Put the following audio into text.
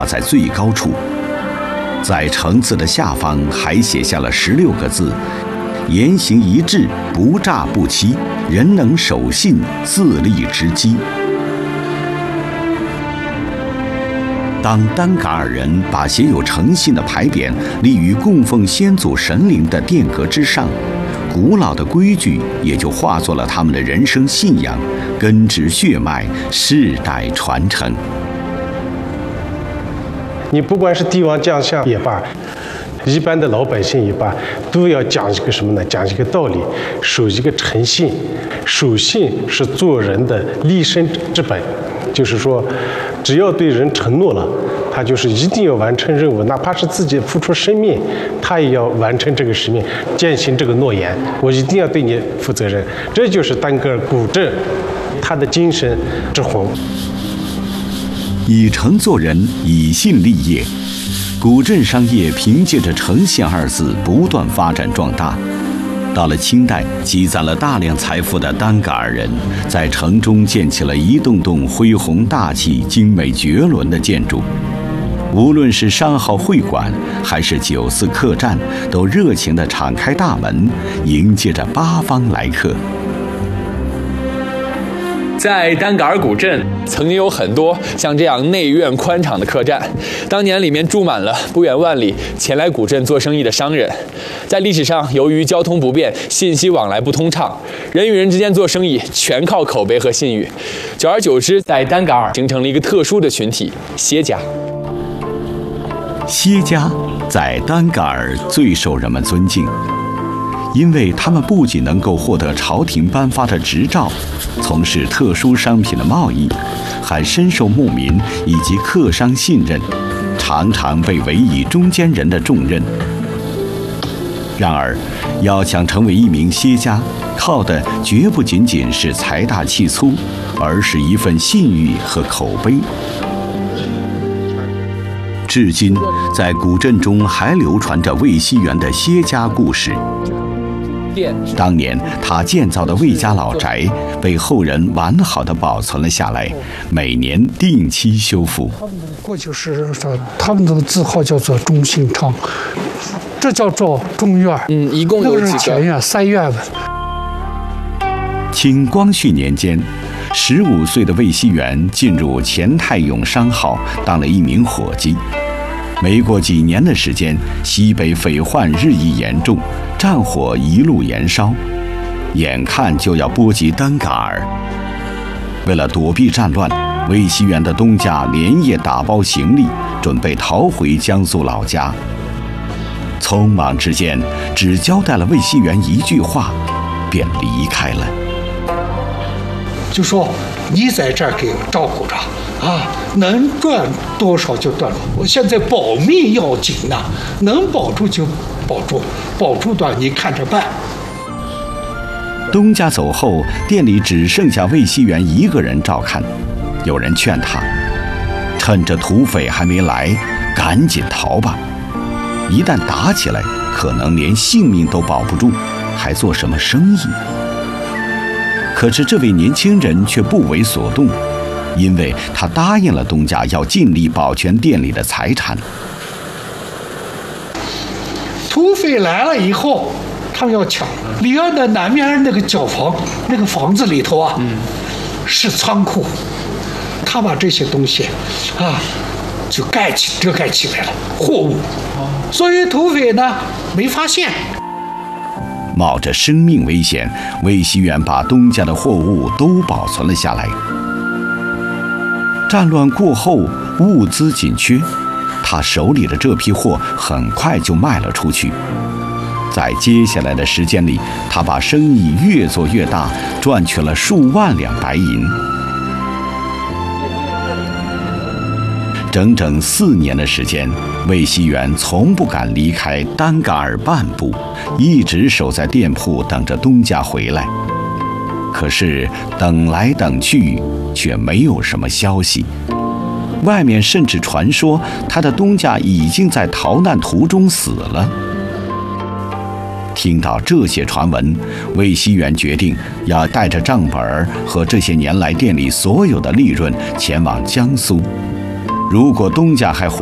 在最高处，在城字的下方还写下了16个字：言行一致，不诈不欺，人能守信，自立之基。当丹噶尔人把写有诚信的牌匾立于供奉先祖神灵的殿阁之上，古老的规矩也就化作了他们的人生信仰，根植血脉，世代传承。 你不管是帝王将相也罢，一般的老百姓也罢，都要讲一个什么呢？讲一个道理，守一个诚信。守信是做人的立身之本，就是说，只要对人承诺了，他就是一定要完成任务，哪怕是自己付出生命，他也要完成这个使命，践行这个诺言。我一定要对你负责任，这就是丹噶尔古镇他的精神之魂。 以诚做人，以信立业。古镇商业凭借着诚信2字不断发展壮大。到了清代，积攒了大量财富的丹噶尔人，在城中建起了一栋栋恢宏大气、精美绝伦的建筑。无论是商号会馆，还是酒肆客栈，都热情地敞开大门，迎接着八方来客。 在丹噶尔古镇，曾经有很多像这样内院宽敞的客栈，当年里面住满了不远万里前来古镇做生意的商人。在历史上，由于交通不便，信息往来不通畅，人与人之间做生意全靠口碑和信誉。久而久之，在丹噶尔形成了一个特殊的群体——歇家。 歇家在丹噶尔最受人们尊敬。因为他们不仅能够获得朝廷颁发的执照，从事特殊商品的贸易，还深受牧民以及客商信任，常常被委以中间人的重任。然而，要想成为一名歇家，靠的绝不仅仅是财大气粗，而是一份信誉和口碑。至今，在古镇中还流传着魏熙元的歇家故事。当年他建造的魏家老宅被后人完好地保存了下来，每年定期修复。 过去是说他们的字号叫做中兴昌，这叫做中院。 一共有几个？ 那个是前院3院的。 清光绪年间，15岁的魏熙元进入钱泰永商号，当了一名伙计。没过几年的时间，西北匪患日益严重，战火一路延烧，眼看就要波及丹噶尔。为了躲避战乱，魏熙元的东家连夜打包行李，准备逃回江苏老家。匆忙之间，只交代了魏熙元一句话，便离开了。 就说你在这儿给我照顾着啊，能赚多少就赚。我现在保命要紧呐，能保住就保住，保住的你看着办。 东家走后，店里只剩下魏熙元一个人照看。有人劝他，趁着土匪还没来，赶紧逃吧。一旦打起来，可能连性命都保不住，还做什么生意？可是这位年轻人却不为所动，因为他答应了东家要尽力保全店里的财产。 土匪来了以后，他们要抢离岸的南面那个角房，那个房子里头啊，是仓库，他把这些东西啊就遮盖起来了，货物，所以土匪呢没发现。 冒着生命危险，魏熙元把东家的货物都保存了下来。战乱过后，物资紧缺，他手里的这批货很快就卖了出去。在接下来的时间里，他把生意越做越大，赚取了数万两白银。整整4年的时间，魏熙元从不敢离开丹噶尔半步，一直守在店铺等着东家回来。可是等来等去，却没有什么消息。外面甚至传说他的东家已经在逃难途中死了。听到这些传闻，魏熙元决定要带着账本和这些年来店里所有的利润前往江苏。 如果东家还活